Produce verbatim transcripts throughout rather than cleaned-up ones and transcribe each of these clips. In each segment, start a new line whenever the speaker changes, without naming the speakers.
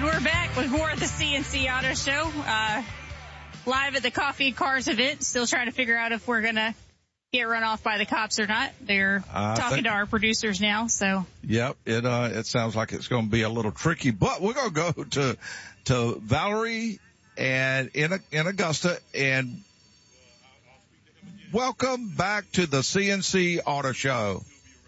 And we're back with more of the C N C Auto Show, uh, live at the Coffee and Cars event. Still trying to figure out if we're going to get run off by the cops or not. They're uh, talking think, to our producers now, so.
Yep, it, uh, it sounds like it's going to be a little tricky, but we're going to go to, to Valerie and in, in Augusta, and welcome back to the C N C Auto Show.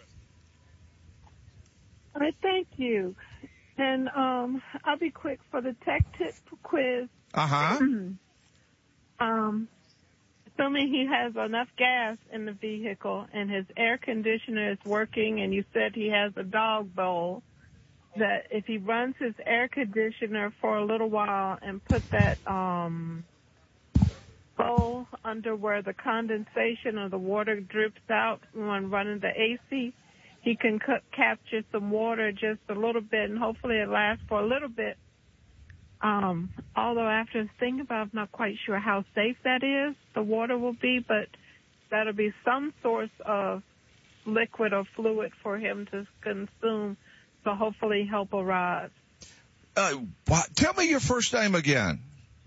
All right, thank you. And um, I'll be quick for the tech tip quiz.
Uh-huh.
um, assuming he has enough gas in the vehicle and his air conditioner is working and you said he has a dog bowl, that if he runs his air conditioner for a little while and put that um, bowl under where the condensation or the water drips out when running the A C, he can c- capture some water just a little bit, and hopefully it lasts for a little bit. Um, although after thinking about it, I'm not quite sure how safe that is, the water will be, but that'll be some source of liquid or fluid for him to consume, so hopefully help arrive.
Uh, what? Tell me your first name again.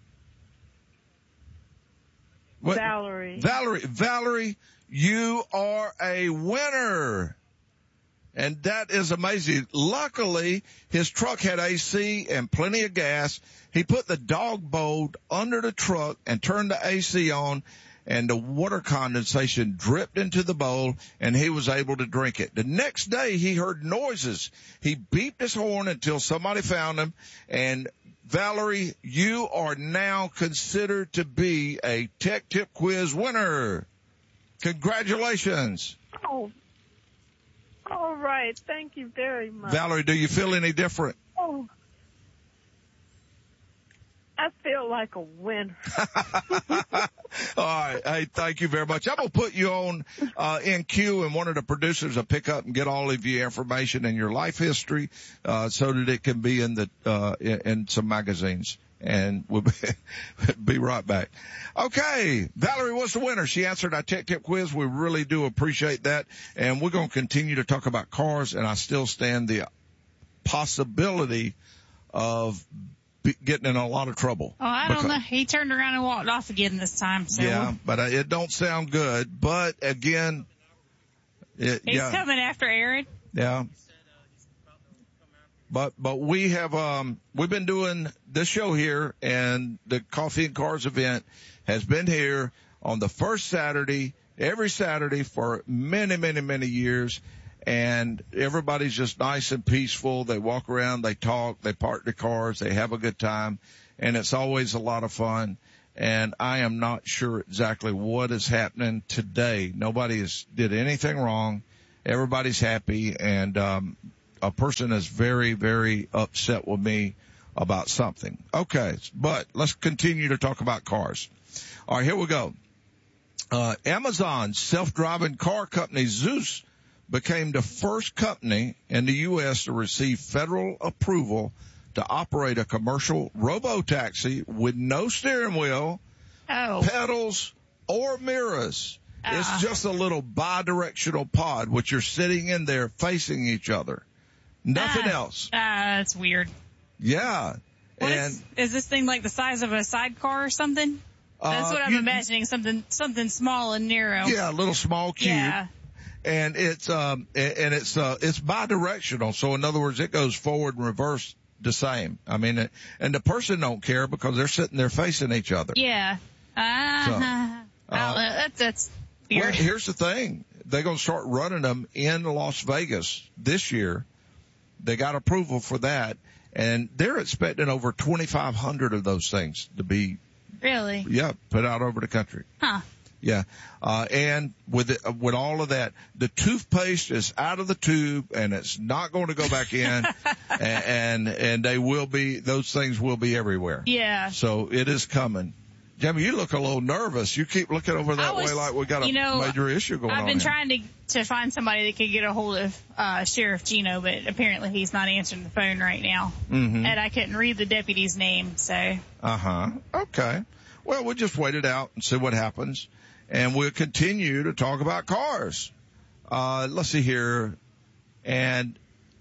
What?
Valerie.
Valerie, Valerie, you are a winner. And that is amazing. Luckily, his truck had A C and plenty of gas. He put the dog bowl under the truck and turned the A C on, and the water condensation dripped into the bowl, and he was able to drink it. The next day, he heard noises. He beeped his horn until somebody found him. And Valerie, you are now considered to be a Tech Tip Quiz winner. Congratulations.
Oh. All right. Thank you very much.
Valerie, do you feel any different?
Oh, I feel like a winner.
All right. Hey, thank you very much. I'm going to put you on uh in queue, and one of the producers will pick up and get all of your information and your life history uh so that it can be in the uh in, in some magazines. And we'll be, be right back. Okay, Valerie was the winner. She answered our Tech Tip quiz. We really do appreciate that. And we're going to continue to talk about cars, and I still stand the possibility of be getting in a lot of trouble.
Oh, I don't know. He turned around and walked off again this time. So.
Yeah, but it don't sound good. But again, it,
he's
yeah.
coming after Aaron.
Yeah. But, but we have, um, we've been doing this show here, and the Coffee and Cars event has been here on the first Saturday, every Saturday for many, many, many years. And everybody's just nice and peaceful. They walk around, they talk, they park their cars, they have a good time. And it's always a lot of fun. And I am not sure exactly what is happening today. Nobody has did anything wrong. Everybody's happy, and, um, a person is very, very upset with me about something. Okay, but let's continue to talk about cars. All right, here we go. Uh, Amazon's self-driving car company Zeus became the first company in the U S to receive federal approval to operate a commercial robo-taxi with no steering wheel,
oh.
pedals, or mirrors. Uh. It's just a little bi-directional pod, which you're sitting in there facing each other. Nothing
ah,
else.
Ah, that's weird.
Yeah.
What
and
is, is this thing like the size of a sidecar or something? That's
uh,
what I'm
you,
imagining. Something, something small and narrow.
Yeah, a little small cube.
Yeah.
And it's, um, and it's, uh, it's bi-directional. So in other words, it goes forward and reverse the same. I mean, it, and the person don't care because they're sitting there facing each other.
Yeah. Uh,
so,
uh, that, that's weird.
Well, here's the thing. They're going to start running them in Las Vegas this year. They got approval for that, and they're expecting over twenty-five hundred of those things to be
really,
yeah, put out over the country.
Huh.
Yeah, uh, and with it, with all of that, the toothpaste is out of the tube, and it's not going to go back in, and, and and they will be those things will be everywhere.
Yeah.
So it is coming. Jamie, you look a little nervous. You keep looking over that
was,
way like we got a
you know,
major issue going on.
I've been
here.
trying to to find somebody that could get a hold of uh Sheriff Gino, but apparently he's not answering the phone right now.
Mm-hmm.
And I couldn't read the deputy's name, so.
Uh-huh. Okay. Well, we'll just wait it out and see what happens. And we'll continue to talk about cars. Uh, let's see here. And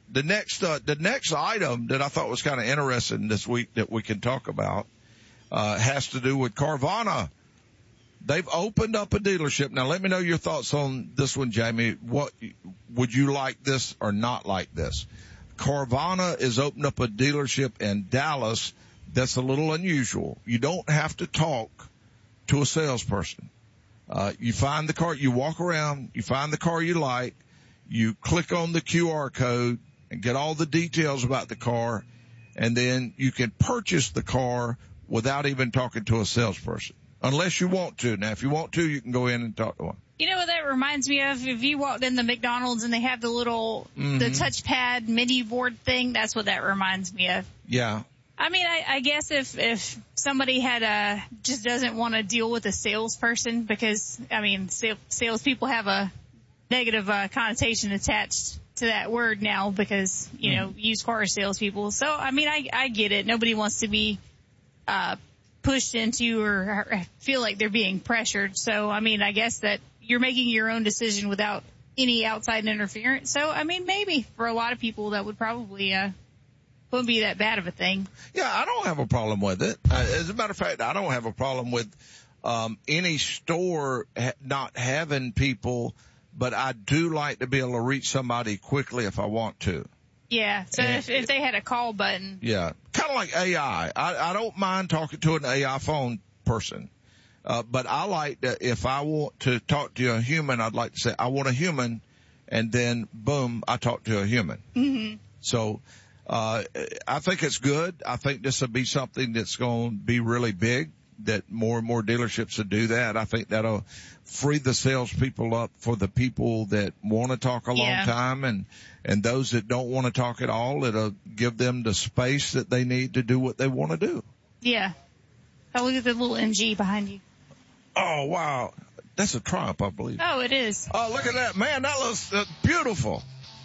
the next, uh, the next item that I thought was kind of interesting this week that we can talk about, uh, has to do with Carvana. They've opened up a dealership. Now let me know your thoughts on this one, Jamie. What, would you like this or not like this? Carvana is opening up a dealership in Dallas that's a little unusual. You don't have to talk to a salesperson. Uh, you find the car, you walk around, you find the car you like, you click on the Q R code and get all the details about the car, and then you can purchase the car without even talking to a salesperson. Unless you want to. Now, if you want to, you can go in and talk to one.
You know what that reminds me of? If you walked in the McDonald's and they have the little, mm-hmm. the touchpad menu board thing, that's what that reminds me of.
Yeah.
I mean, I, I guess if, if somebody had a, just doesn't want to deal with a salesperson because, I mean, sales, salespeople have a negative uh, connotation attached to that word now because, you mm-hmm. know, used car salespeople. So, I mean, I, I get it. Nobody wants to be, uh, pushed into or feel like they're being pressured. So, I mean, I guess that you're making your own decision without any outside interference. So, I mean, maybe for a lot of people that would probably, uh, wouldn't be that bad of a thing.
Yeah, I don't have a problem with it. Uh, as a matter of fact, I don't have a problem with, um, any store ha- not having people, but I do like to be able to reach somebody quickly if I want to.
Yeah, so and if, if they had a call button.
Yeah, kind of like A I. I, I don't mind talking to an A I phone person, uh, but I like to, if I want to talk to a human, I'd like to say, I want a human, and then boom, I talk to a human.
Mm-hmm.
So, uh, I think it's good. I think this will be something that's going to be really big, that more and more dealerships will do that. I think that'll free the salespeople up for the people that want to talk a long
yeah.
time, and, and those that don't want to talk at all. It'll give them the space that they need to do what they want to do.
Yeah. Oh, look at the little M G behind you.
Oh, wow. That's a Triumph, I believe.
Oh, it is.
Oh, look at that. Man, that looks uh, beautiful.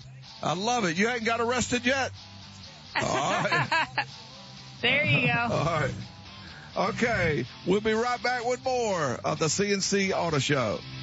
I love it. You ain't got arrested yet? All right.
There you go.
All right. Okay, we'll be right back with more of the C N C Auto Show.